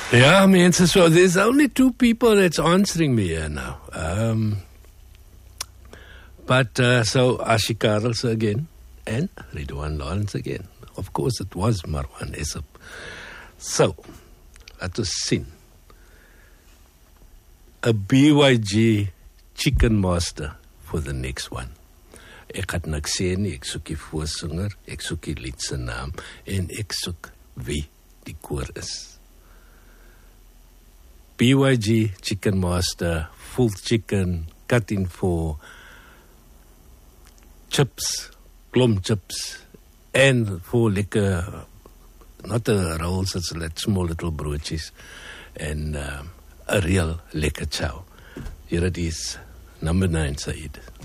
Yeah, mense, so there's only 2 people that's answering me here now. But so Ashi Karels again and Ridwan Lawrence again. Of course, it was Marwan Essop. So, laat ons sien. A BYG Chicken Master for the next one. Ek het niks sê nie, ek soek die voorsinger, ek soek die lied se naam en ek soek wie die koor is. BYG Chicken Master, full chicken, cut in 4, chips, klomp chips, and 4 lekker, not a rolls, it's like small little broodjies, and a real lekker chow. Here it is, number 9, Saeed.